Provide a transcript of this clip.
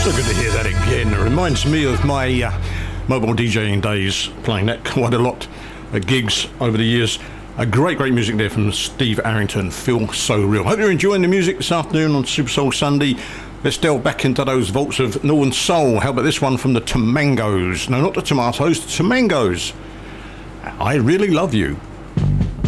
So good to hear that again. It reminds me of my mobile DJing days, playing that quite a lot at gigs over the years. A great music there from Steve Arrington, Feel So Real. Hope you're enjoying the music this afternoon on Super Soul Sunday. Let's delve back into those vaults of Northern Soul. How about this one from the Tomangos? No, not the Tomatoes, the Tomangos. I Really Love You.